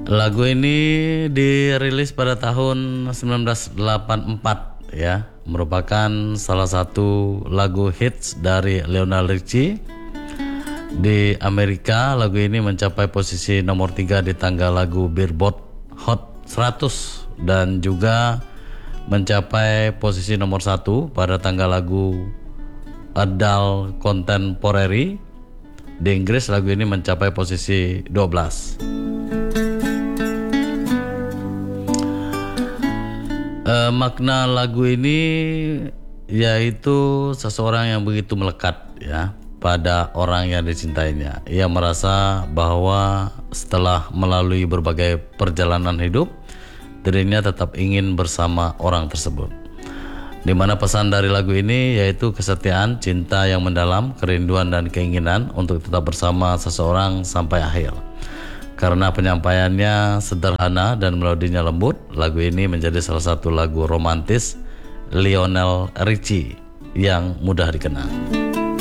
Lagu ini dirilis pada tahun 1984 ya, merupakan salah satu lagu hits dari Lionel Richie. Di Amerika, lagu ini mencapai posisi nomor 3 di tangga lagu Billboard Hot 100 dan juga mencapai posisi nomor 1 pada tangga lagu Adult Contemporary. Di Inggris, lagu ini mencapai posisi 12. Makna lagu ini yaitu seseorang yang begitu melekat ya pada orang yang dicintainya. Ia merasa bahwa setelah melalui berbagai perjalanan hidup, dirinya tetap ingin bersama orang tersebut. Di mana pesan dari lagu ini yaitu kesetiaan, cinta yang mendalam, kerinduan dan keinginan untuk tetap bersama seseorang sampai akhir. Karena penyampaiannya sederhana dan melodinya lembut, lagu ini menjadi salah satu lagu romantis Lionel Richie yang mudah dikenal.